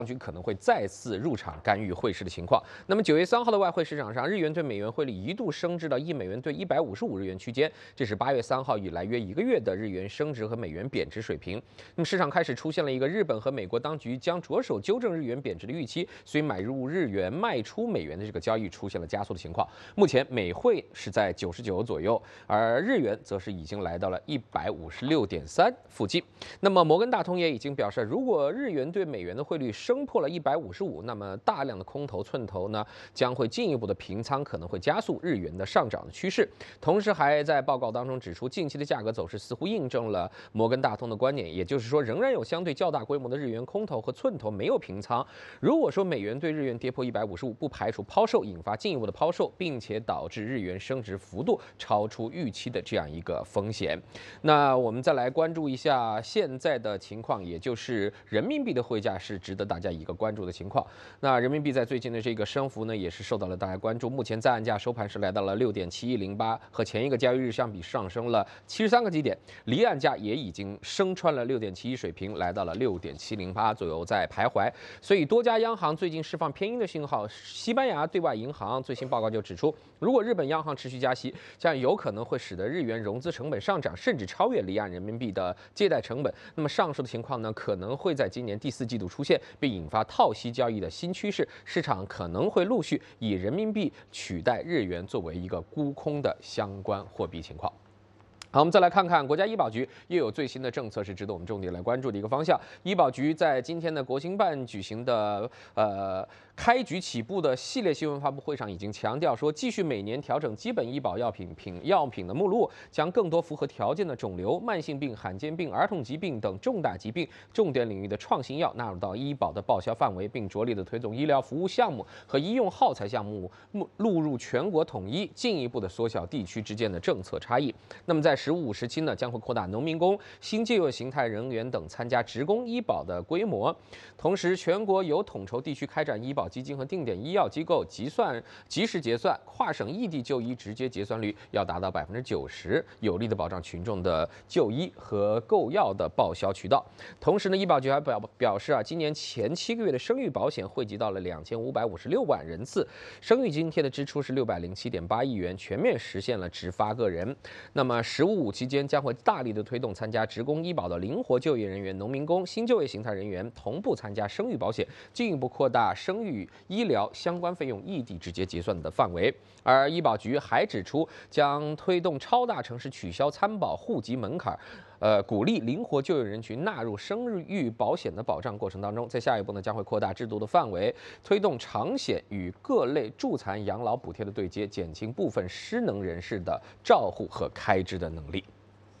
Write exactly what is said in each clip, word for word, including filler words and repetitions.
当局可能会再次入场干预汇市的情况。那么九月三号的外汇市场上，日元对美元汇率一度升至到一美元兑一百五十五日元区间，这是八月三号以来约一个月的日元升值和美元贬值水平。那么市场开始出现了一个日本和美国当局将着手纠正日元贬值的预期，所以买入日元卖出美元的这个交易出现了加速的情况。目前美汇是在九十九左右，而日元则是已经来到了一百五十六点三附近。那么摩根大通也已经表示，如果日元对美元的汇率升破了一百五十五，那么大量的空头寸头呢将会进一步的平仓，可能会加速日元的上涨的趋势。同时还在报告当中指出，近期的价格走势似乎印证了摩根大通的观点，也就是说，仍然有相对较大规模的日元空头和寸头没有平仓。如果说美元对日元跌破一百五十五，不排除抛售引发进一步的抛售，并且导致日元升值幅度超出预期的这样一个风险。那我们再来关注一下现在的情况，也就是人民币的汇价是值得大家一个关注的情况。那人民币在最近的这个升幅呢，也是受到了大家关注。目前在岸价收盘是来到了六点七一零八，和前一个交易日相比上升了七十三个基点。离岸价也已经升穿了六点七一水平，来到了六点七零八左右在徘徊。所以多家央行最近释放偏鹰的信号。西班牙对外银行最新报告就指出，如果日本央行持续加息，这样有可能会使得日元融资成本上涨，甚至超越离岸人民币的借贷成本。那么上述的情况呢，可能会在今年第四季度出现，并引发套息交易的新趋势。市场可能会陆续以人民币取代日元作为一个沽空的相关货币情况。好，我们再来看看国家医保局又有最新的政策，是值得我们重点来关注的一个方向。医保局在今天的国新办举行的呃开局起步的系列新闻发布会上，已经强调说，继续每年调整基本医保药品品药品的目录，将更多符合条件的肿瘤、慢性病、罕见病、儿童疾病等重大疾病重点领域的创新药纳入到医保的报销范围，并着力的推动医疗服务项目和医用耗材项目录入全国统一，进一步的缩小地区之间的政策差异。那么在十五时期呢，将会扩大农民工、新就业形态人员等参加职工医保的规模。同时，全国有统筹地区开展医保基金和定点医药机构计算及时结算，跨省异地就医直接结算率要达到百分之九十，有力的保障群众的就医和购药的报销渠道。同时呢，医保局还表表示啊，今年前七个月的生育保险汇集到了两千五百五十六万人次，生育津贴的支出是六百零七点八亿元，全面实现了只发个人。那么十五五期间将会大力的推动参加职工医保的灵活就业人员、农民工、新就业形态人员同步参加生育保险，进一步扩大生育医疗相关费用异地直接结算的范围。而医保局还指出，将推动超大城市取消参保户籍门槛。呃，鼓励灵活就业人群纳入生育保险的保障过程当中，在下一步呢，将会扩大制度的范围，推动长险与各类助残养老补贴的对接，减轻部分失能人士的照护和开支的能力。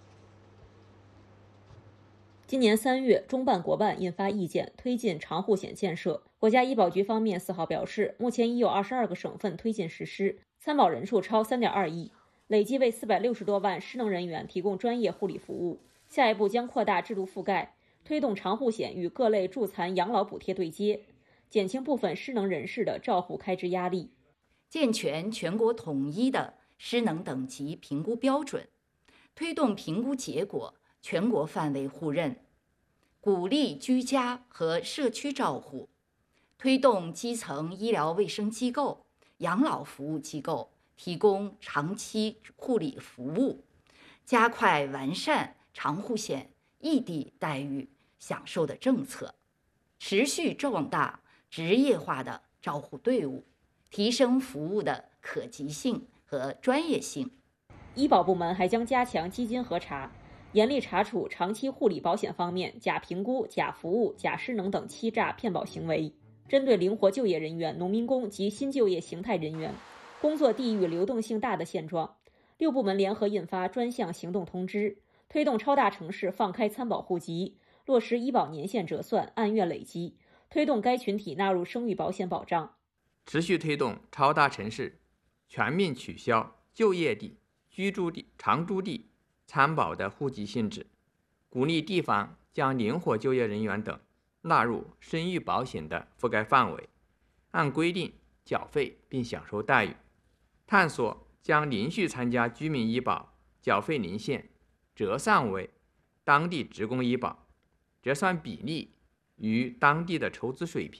今年三月，中办国办印发意见，推进长护险建设。国家医保局方面四号表示，目前已有二十二个省份推进实施，参保人数超三点二亿，累计为四百六十多万失能人员提供专业护理服务。下一步将扩大制度覆盖，推动长护险与各类助残养老补贴对接，减轻部分失能人士的照护开支压力。 健全全国统一的失能等级评估标准，推动评估结果全国范围互认，鼓励居家和社区照护，推动基层医疗卫生机构、养老服务机构提供长期护理服务，加快完善长护险异地待遇享受的政策，持续壮大职业化的照护队伍，提升服务的可及性和专业性。 医保部门还将加强基金核查，严厉查处长期护理保险方面假评估、假服务、假失能等欺诈骗保行为。针对灵活就业人员、农民工及新就业形态人员工作地域流动性大的现状，六部门联合印发专项行动通知，推动超大城市放开参保户籍，落实医保年限折算、按月累积，推动该群体纳入生育保险保障。 持续推动超大城市全面取消就业地、居住地、常住地参保的户籍性质，鼓励地方将灵活就业人员等纳入生育保险的覆盖范围，按规定缴费并享受待遇。探索将连续参加居民医保缴费年限折算为当地职工医保，折算比例与当地的筹资水平